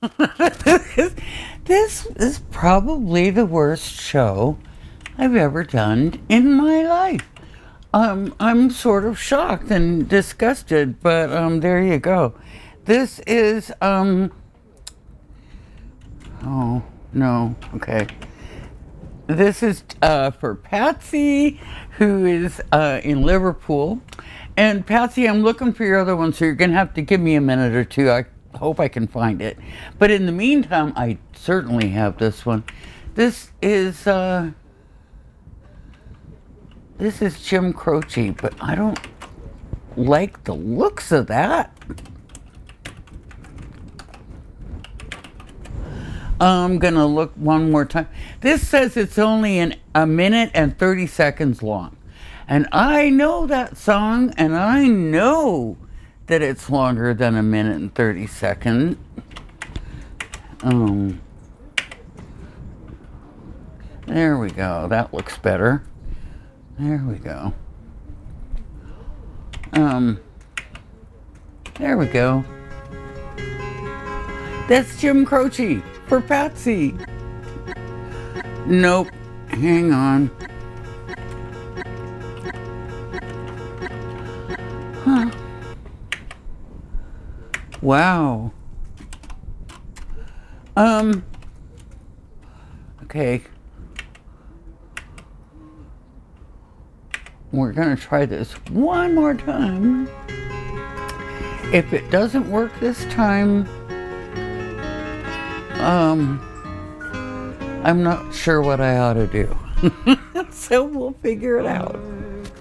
This is probably the worst show I've ever done in my life. I'm sort of shocked and disgusted, but there you go. This is oh no, okay. This is for Patsy, who is in Liverpool. And Patsy, I'm looking for your other one, so you're going to have to give me a minute or two. I hope I can find it. But in the meantime, I certainly have this one. This is Jim Croce, but I don't like the looks of that. I'm gonna look one more time. This says it's only a minute and 30 seconds long. And I know that song, and I know that it's longer than a minute and 30 seconds. There we go. That looks better. There we go. There we go. That's Jim Croce for Patsy. Nope. Hang on. Huh. Wow. Okay. We're gonna try this one more time. If it doesn't work this time, I'm not sure what I ought to do. So we'll figure it out.